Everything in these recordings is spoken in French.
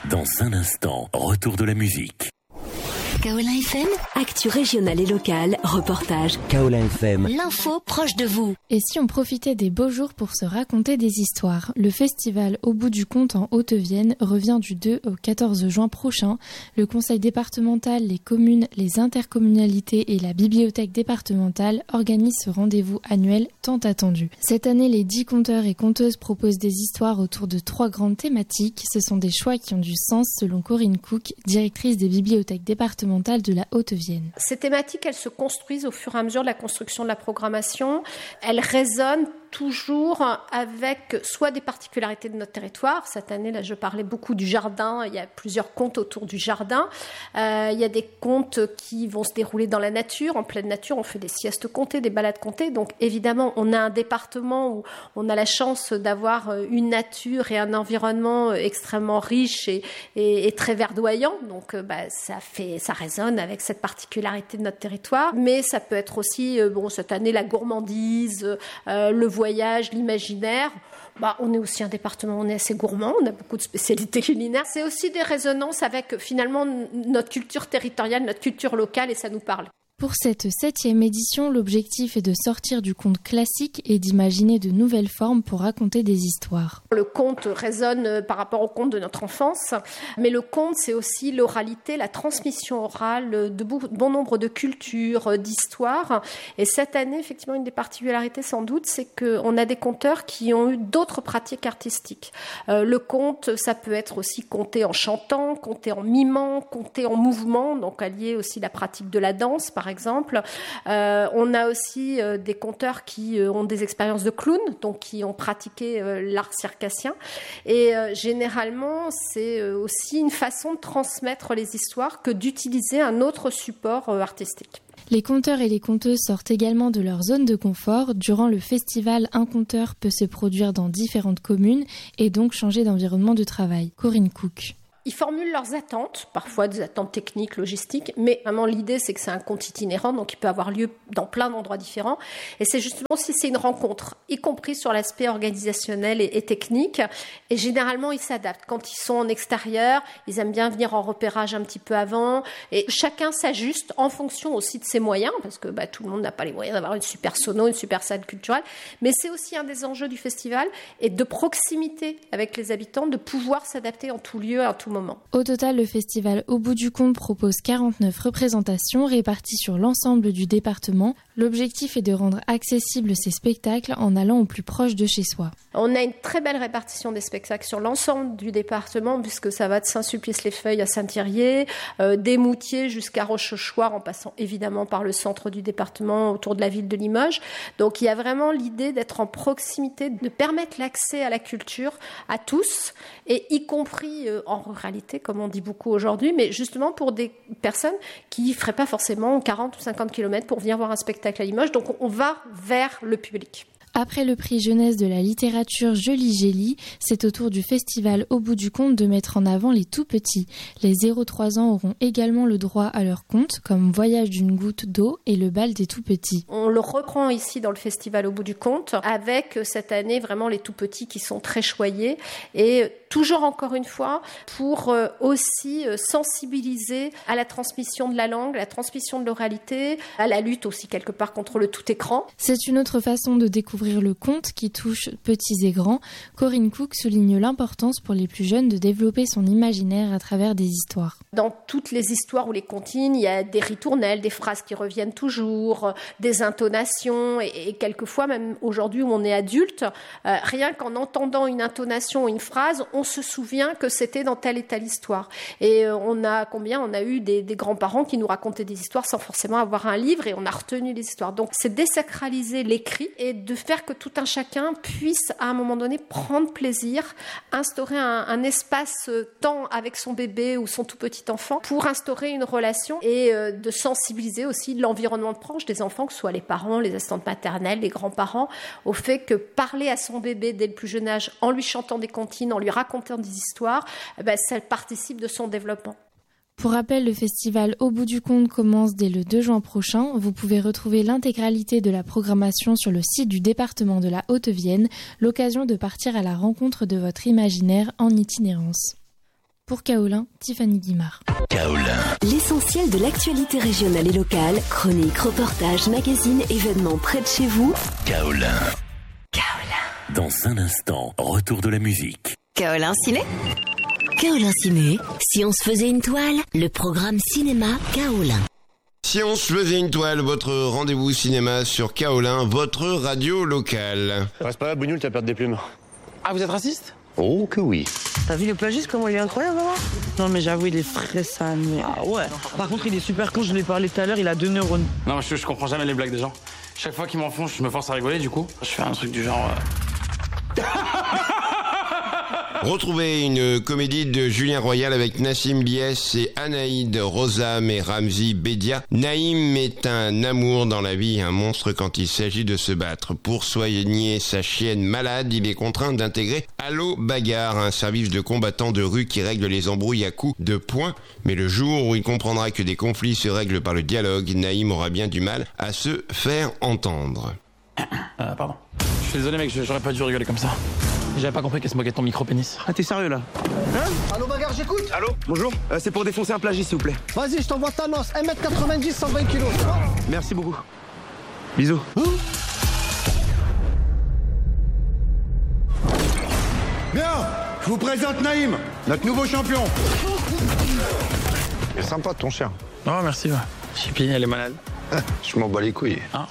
Dans un instant, retour de la musique. Kaola FM, actu régionale et locale, reportage. Kaola FM, L'info proche de vous. Et si on profitait des beaux jours pour se raconter des histoires? Le festival Au bout du compte en Haute-Vienne revient du 2 au 14 juin prochain. Le conseil départemental, les communes, les intercommunalités et la bibliothèque départementale organisent ce rendez-vous annuel tant attendu. Cette année, les 10 conteurs et conteuses proposent des histoires autour de 3 grandes thématiques. Ce sont des choix qui ont du sens selon Corinne Cook, directrice des bibliothèques départementales de la Haute-Vienne. Ces thématiques, elles se construisent au fur et à mesure de la construction de la programmation. Elles résonnent toujours avec soit des particularités de notre territoire. Cette année, là, je parlais beaucoup du jardin. Il y a plusieurs contes autour du jardin. Il y a des contes qui vont se dérouler dans la nature, en pleine nature. On fait des siestes comptées, des balades comptées. Donc, évidemment, on a un département où on a la chance d'avoir une nature et un environnement extrêmement riche et très verdoyant. Donc, ça résonne avec cette particularité de notre territoire. Mais ça peut être aussi, cette année, la gourmandise, le voyage, l'imaginaire. On est aussi un département, on est assez gourmand, on a beaucoup de spécialités culinaires. C'est aussi des résonances avec finalement notre culture territoriale, notre culture locale, et ça nous parle. Pour cette 7e édition, l'objectif est de sortir du conte classique et d'imaginer de nouvelles formes pour raconter des histoires. Le conte résonne par rapport au conte de notre enfance, mais le conte, c'est aussi l'oralité, la transmission orale de bon nombre de cultures, d'histoires. Et cette année, effectivement, une des particularités sans doute, c'est qu'on a des conteurs qui ont eu d'autres pratiques artistiques. Le conte, ça peut être aussi conté en chantant, conté en mimant, conté en mouvement, donc allié aussi la pratique de la danse, par exemple. On a aussi des conteurs qui ont des expériences de clown, donc qui ont pratiqué l'art circassien. Et généralement, c'est aussi une façon de transmettre les histoires que d'utiliser un autre support artistique. Les conteurs et les conteuses sortent également de leur zone de confort. Durant le festival, un conteur peut se produire dans différentes communes et donc changer d'environnement de travail. Corinne Cook. Ils formulent leurs attentes, parfois des attentes techniques, logistiques, mais vraiment l'idée c'est que c'est un conte itinérant, donc il peut avoir lieu dans plein d'endroits différents. Et c'est justement si c'est une rencontre, y compris sur l'aspect organisationnel et technique. Et généralement ils s'adaptent. Quand ils sont en extérieur, ils aiment bien venir en repérage un petit peu avant. Et chacun s'ajuste en fonction aussi de ses moyens, parce que tout le monde n'a pas les moyens d'avoir une super sono, une super salle culturelle. Mais c'est aussi un des enjeux du festival et de proximité avec les habitants, de pouvoir s'adapter en tout lieu, à tout moment. Au total, le festival Au bout du compte propose 49 représentations réparties sur l'ensemble du département. L'objectif est de rendre accessibles ces spectacles en allant au plus proche de chez soi. On a une très belle répartition des spectacles sur l'ensemble du département, puisque ça va de Saint-Sulpice-les-Feuilles à Saint-Thirier, des Moutiers jusqu'à Rochechouart, en passant évidemment par le centre du département, autour de la ville de Limoges. Donc il y a vraiment l'idée d'être en proximité, de permettre l'accès à la culture à tous, et y compris en ruralité, comme on dit beaucoup aujourd'hui, mais justement pour des personnes qui ne feraient pas forcément 40 ou 50 km pour venir voir un spectacle à Limoges. Donc on va vers le public. Après le prix jeunesse de la littérature Joli Gélie, c'est au tour du festival Au bout du compte de mettre en avant les tout-petits. Les 0-3 ans auront également le droit à leur conte, comme Voyage d'une goutte d'eau et le bal des tout-petits. On le reprend ici dans le festival Au bout du compte, avec cette année vraiment les tout-petits qui sont très choyés, et toujours encore une fois pour aussi sensibiliser à la transmission de la langue, à la transmission de l'oralité, à la lutte aussi quelque part contre le tout-écran. C'est une autre façon de découvrir le conte qui touche petits et grands. Corinne Cook souligne l'importance pour les plus jeunes de développer son imaginaire à travers des histoires. Dans toutes les histoires ou les comptines, il y a des ritournelles, des phrases qui reviennent toujours, des intonations, et quelquefois même aujourd'hui où on est adulte, rien qu'en entendant une intonation ou une phrase, on se souvient que c'était dans telle et telle histoire. Et on a eu des grands-parents qui nous racontaient des histoires sans forcément avoir un livre, et on a retenu les histoires. Donc c'est désacraliser l'écrit et de faire que tout un chacun puisse à un moment donné prendre plaisir, instaurer un espace-temps avec son bébé ou son tout petit enfant pour instaurer une relation et de sensibiliser aussi l'environnement de proche des enfants, que ce soit les parents, les assistantes maternelles, les grands-parents, au fait que parler à son bébé dès le plus jeune âge en lui chantant des comptines, en lui racontant des histoires, ça participe de son développement. Pour rappel, le festival Au bout du compte commence dès le 2 juin prochain. Vous pouvez retrouver l'intégralité de la programmation sur le site du département de la Haute-Vienne, l'occasion de partir à la rencontre de votre imaginaire en itinérance. Pour Kaolin, Tiffany Guimard. Kaolin. L'essentiel de l'actualité régionale et locale, chroniques, reportages, magazines, événements près de chez vous. Kaolin. Dans un instant, retour de la musique. Kaolin Ciné. Kaolin Ciné, si on se faisait une toile, le programme cinéma Kaolin. Si on se faisait une toile, votre rendez-vous cinéma sur Kaolin, votre radio locale. Reste pas là, Bougnoul, t'as perdu des plumes. Ah, vous êtes raciste? Oh que oui. T'as vu le plagiste, comment il est incroyable, là? Non, mais j'avoue, il est frais, ça. Mais... Ah ouais. Par contre, il est super con, je lui ai parlé tout à l'heure, il a 2 neurones. Non, je comprends jamais les blagues des gens. Chaque fois qu'ils m'enfoncent, je me force à rigoler, du coup. Je fais un truc du genre... Retrouvez une comédie de Julien Royal avec Nassim Bies et Anaïd Rosam et Ramzi Bedia. Naïm est un amour dans la vie, un monstre quand il s'agit de se battre. Pour soigner sa chienne malade, il est contraint d'intégrer Allo Bagarre, un service de combattants de rue qui règle les embrouilles à coups de poing. Mais le jour où il comprendra que des conflits se règlent par le dialogue, Naïm aura bien du mal à se faire entendre. Pardon. Je suis désolé mec, j'aurais pas dû rigoler comme ça. J'avais pas compris qu'elle se moquait de ton micro-pénis. Ah, t'es sérieux, là? Hein? Allô, Bagarre, j'écoute. Allô? Bonjour, c'est pour défoncer un plagiste, s'il vous plaît. Vas-y, je t'envoie Thanos, 1m90, 120 kilos. Merci beaucoup. Bisous. Bien, je vous présente Naïm, notre nouveau champion. Il est sympa ton chien. Oh merci, ouais. Chippy, elle est malade. Je m'en bats les couilles. Hein?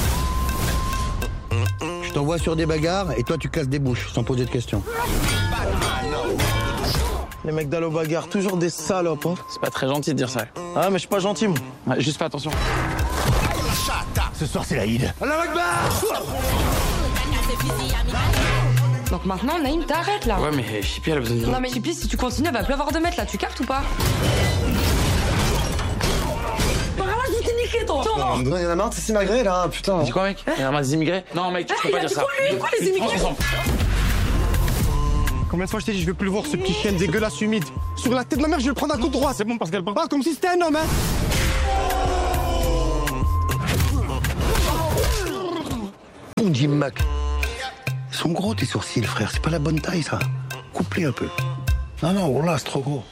Je t'envoie sur des bagarres et toi tu casses des bouches sans poser de questions. Les mecs d'Allo Bagarre, toujours des salopes, hein. C'est pas très gentil de dire ça. Ah, mais je suis pas gentil, moi. Ouais, juste fais attention. Ce soir c'est l'Aïd. Donc maintenant, Naïm, t'arrêtes là. Ouais, mais Chippy, elle a besoin de... Non mais Chippy, si tu continues, elle va pleuvoir 2 mètres là, tu captes ou pas? Il y en a marre de ces immigrés là, putain. Tu dis quoi mec? Il y en a des immigrés? Non mec, tu peux pas dire ça. C'est quoi les immigrés? Combien de fois je t'ai dit je veux plus voir ce petit chien dégueulasse humide. Sur la tête de ma mère je vais le prendre à coup de droit. C'est bon parce qu'elle parle comme si c'était un homme, hein. Bon Jim Mac. Ils sont gros tes sourcils, frère, c'est pas la bonne taille ça. Coupe-les un peu. Non, oh là, c'est trop gros.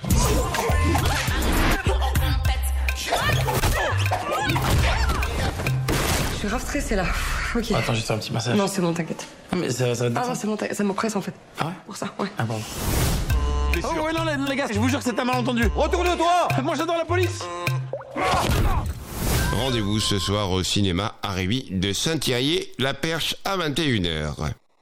Je suis grave stressée là. Ok. Attends, juste un petit massage. Non, c'est bon, t'inquiète. Ah, mais ça va te... Ah non, c'est bon, ça me presse en fait. Ah ouais? Pour ça, ouais. Ah bon. Oh ouais, non les gars, je vous jure que c'est un malentendu. Retourne-toi. Moi j'adore la police. Rendez-vous ce soir au cinéma Arrivi de Saint-Thierry-la-Perche à 21h.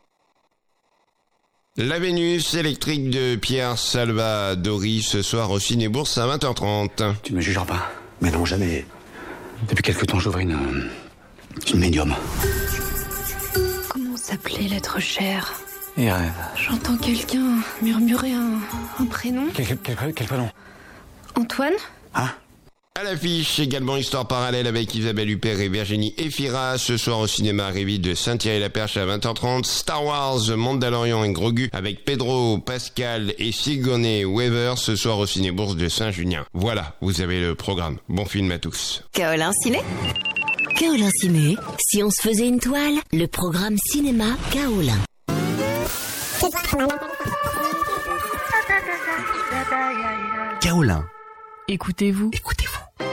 La Vénus électrique de Pierre Salvadori ce soir au Ciné-Bourse à 20h30. Tu me jugeras pas. Mais non, jamais. Depuis quelque temps, j'ouvre une médium. Comment s'appelait l'être cher? Il rêve. J'entends quelqu'un murmurer un prénom. Quel prénom? Antoine? Hein? À l'affiche, également Histoire parallèle avec Isabelle Huppert et Virginie Efira. Ce soir au cinéma Arrivi de Saint-Thierry-la-Perche à 20h30. Star Wars, Mandalorian et Grogu avec Pedro Pascal et Sigourney Weaver. Ce soir au Ciné-Bourse de Saint-Junien. Voilà, vous avez le programme. Bon film à tous. Kaolin Ciné. Kaolin Ciné, si on se faisait une toile, le programme cinéma Kaolin. Kaolin. Écoutez-vous. Écoutez-vous.